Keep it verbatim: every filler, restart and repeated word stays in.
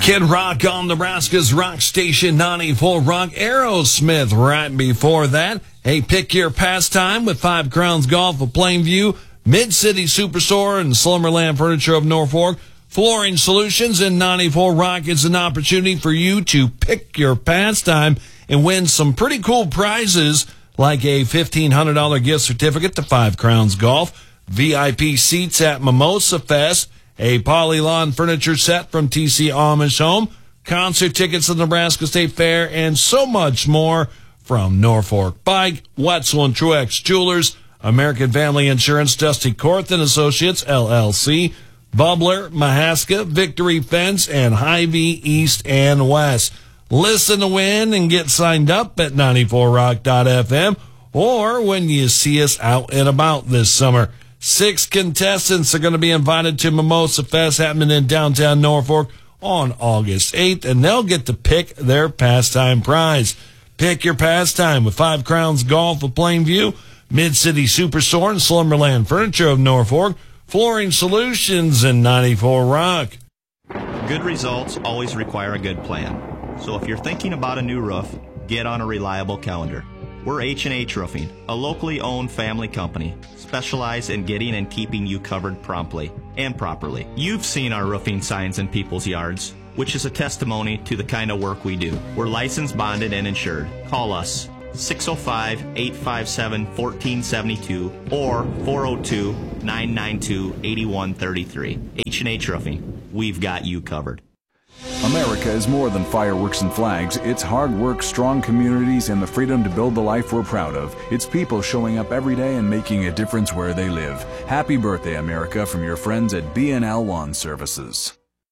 Kid Rock on Nebraska's Rock Station ninety-four Rock. Aerosmith right before that. Hey, pick your pastime with Five Crowns Golf of Plainview, Mid-City Superstore, and Slumberland Furniture of Norfolk. Flooring Solutions in ninety-four Rock is an opportunity for you to pick your pastime and win some pretty cool prizes like a fifteen hundred dollars gift certificate to Five Crowns Golf, V I P seats at Mimosa Fest, a Polylawn furniture set from T C Amish Home, concert tickets to the Nebraska State Fair, and so much more from Norfolk Bike, Wetzel and Truex Jewelers, American Family Insurance, Dusty Korth and Associates, L L C, Bubbler, Mahaska, Victory Fence, and Hy-Vee East and West. Listen to win and get signed up at ninety-four rock dot f m or when you see us out and about this summer. Six contestants are going to be invited to Mimosa Fest happening in downtown Norfolk on August eighth, and they'll get to pick their pastime prize. Pick your pastime with Five Crowns Golf of Plainview, Mid-City Superstore, and Slumberland Furniture of Norfolk, Flooring Solutions in ninety-four Rock. Good results always require a good plan. So if you're thinking about a new roof, get on a reliable calendar. We're H and H Roofing, a locally owned family company, specialized in getting and keeping you covered promptly and properly. You've seen our roofing signs in people's yards, which is a testimony to the kind of work we do. We're licensed, bonded, and insured. Call us six oh five, eight five seven, one four seven two or four oh two, nine nine two, eight one three three. H and H Roofing. We've got you covered. America is more than fireworks and flags. It's hard work, strong communities, and the freedom to build the life we're proud of. It's people showing up every day and making a difference where they live. Happy birthday, America, from your friends at B and L Lawn Services.